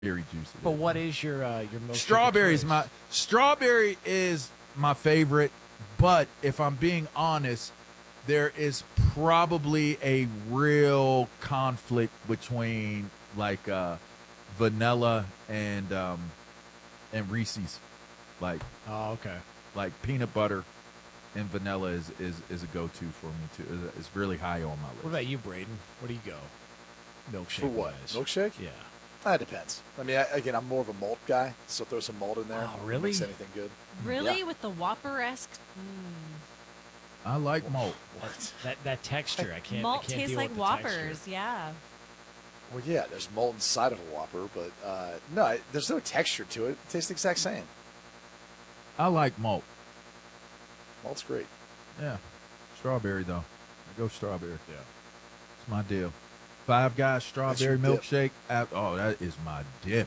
Very juicy. But what is your milkshake? Strawberry is my favorite, but if I'm being honest, there is probably a real conflict between like vanilla and Reese's. Like okay. Like peanut butter and vanilla is a go-to for me too. It's really high on my list. What about you, Braden? Where do you go? Milkshake. For what? wise? Milkshake? Yeah. That depends. I mean, again, I'm more of a malt guy, so throw some malt in there. Oh, really? Makes anything good. Really? Yeah. With the Whopper-esque? I like malt. What? That texture, I can't. Malt I can't tastes deal like with the Whoppers, texture. yeah. Well, yeah, there's malt inside of a Whopper, but no, there's no texture to it. It tastes the exact same. I like malt. Malt's great. Yeah. Strawberry, though. I go strawberry. Yeah. It's my deal. Five Guys strawberry That's your dip. milkshake. Oh, that is my dip.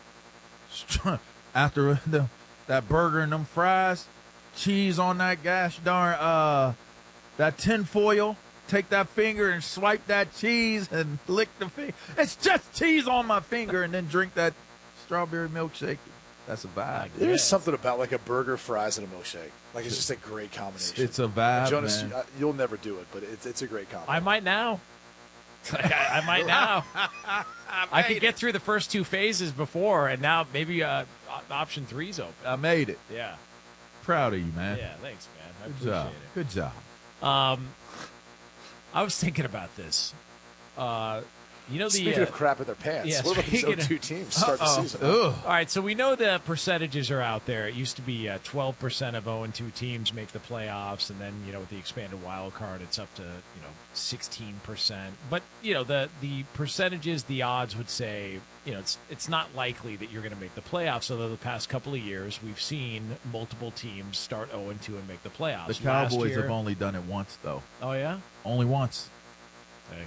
After that burger and them fries, cheese on that gosh darn that tin foil. Take that finger and swipe that cheese and lick the finger. It's just cheese on my finger, and then drink that strawberry milkshake. That's a vibe. There is something about like a burger, fries, and a milkshake. Like it's just a great combination. It's a vibe, Jonas, man. you'll never do it, but it's a great combination. I might now. I might now. I could get through the first two phases before, and now maybe option 3's open. I made it. Yeah. Proud of you, man. Yeah, thanks, man. I Good appreciate job. it. Good job. I was thinking about this. You know, Speaking of crap in their pants, yeah, what about these speaking 0-2 teams to start the season? Ugh. All right, so we know the percentages are out there. It used to be 12% of 0-2 teams make the playoffs, and then with the expanded wild card, it's up to 16%. But the percentages, the odds would say it's not likely that you're going to make the playoffs. Although the past couple of years, we've seen multiple teams start 0-2 and make the playoffs. The Cowboys Last year, have only done it once, though. Oh yeah, Only once. hey.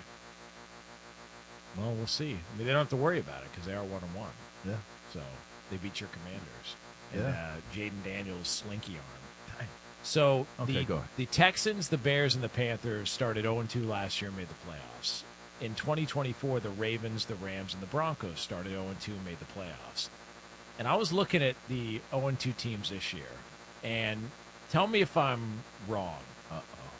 Well, we'll see. I mean, they don't have to worry about it because they are 1-1. Yeah. So they beat your Commanders. Yeah. And Jaden Daniels' slinky arm. Dang. So Okay, go ahead. the Texans, the Bears, and the Panthers started 0-2 last year and made the playoffs. In 2024, the Ravens, the Rams, and the Broncos started 0-2 and made the playoffs. And I was looking at the 0-2 teams this year, and tell me if I'm wrong. Uh-oh.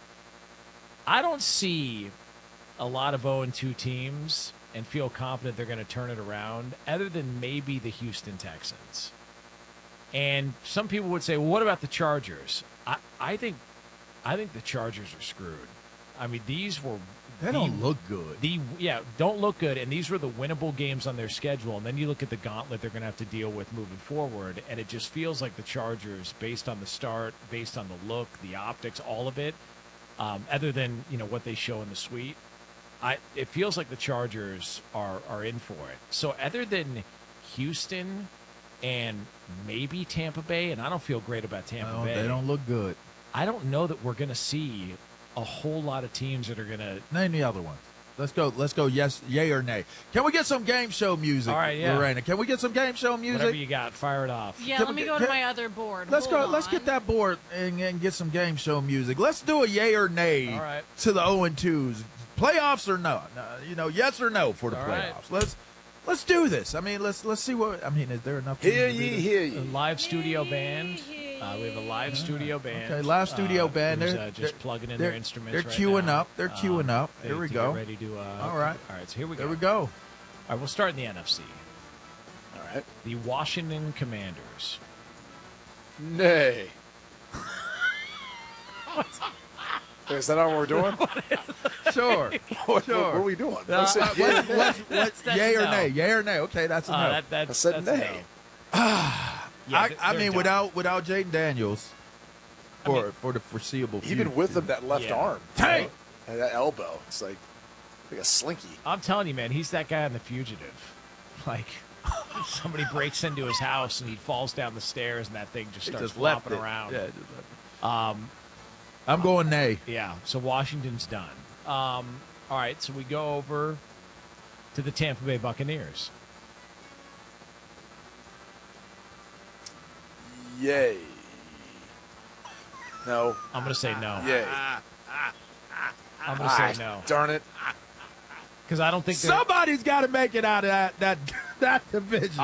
I don't see a lot of 0-2 teams and feel confident they're going to turn it around, other than maybe the Houston Texans. And some people would say, well, what about the Chargers? I think the Chargers are screwed. I mean, these were... They don't look good. Don't look good, and these were the winnable games on their schedule, and then you look at the gauntlet they're going to have to deal with moving forward, and it just feels like the Chargers, based on the start, based on the look, the optics, all of it, other than what they show in the suite, it feels like the Chargers are in for it. So other than Houston and maybe Tampa Bay, and I don't feel great about Tampa Bay. They don't look good. I don't know that we're going to see a whole lot of teams that are going to... Name the other ones. Let's go. Yes, yay or nay. Can we get some game show music? All right, yeah. Lorena, can we get some game show music? Whatever you got, fire it off. Yeah, Can let we me get- go to can- my other board. Let's Hold go. Let's on. get that board and get some game show music. Let's do a yay or nay All right. to the 0-2s. Playoffs or no? Yes or no for the All playoffs. right. Let's do this. I mean, let's see what. I mean, is there enough? Hear teams to do ye, this? hear A ye. live studio band. We have a live studio band. Okay, live studio band. Who's, They're- just plugging in they're- their instruments. they're right queuing now. up. They're queuing up. Here we to go. Get ready to. All right. All right. So here we go. There we go. All right. We'll start in the NFC. All right. The Washington Commanders. Nay. Is that not what we're doing? Sure. What are we doing? I said, That's Yay or no. nay? Yay or nay? Okay, that's a no. That's, I said that's nay. no. I mean, they're done. without Jaden Daniels for the foreseeable future. Even with him, that left Yeah. arm. Dang! And that elbow. It's like a slinky. I'm telling you, man, he's that guy on The Fugitive. Like, somebody breaks into his house and he falls down the stairs and that thing just He starts just left flopping it. around. Yeah, just left it. I'm going nay. Yeah, so Washington's done. All right, so we go over to the Tampa Bay Buccaneers. Yay. No. I'm going to say no. Yay. I'm going to say no. Darn it. Because I don't think they're... Somebody's got to make it out of that that division.